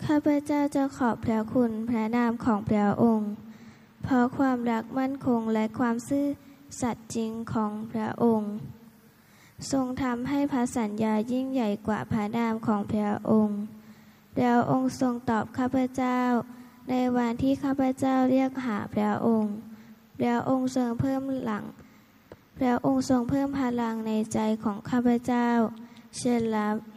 ข้าพเจ้าจะขอบพระคุณพระนามของพระองค์เพราะความรักมั่นคงและความซื่อสัตย์จริงของพระองค์ทรงทำให้พระสัญญายิ่งใหญ่กว่าพระนามของพระองค์พระองค์ทรงตอบข้าพเจ้าในวันที่ข้าพเจ้าเรียกหาพระองค์พระองค์ทรงเพิ่มพระองค์ทรงเพิ่มพลังในใจของข้าพเจ้าเช่นรับ